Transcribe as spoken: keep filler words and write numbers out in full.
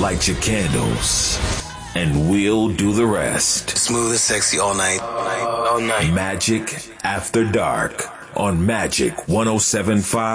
light your candles, and we'll do the rest. Smooth and sexy all night. All night. All night. Magic After Dark on Magic one oh seven point five.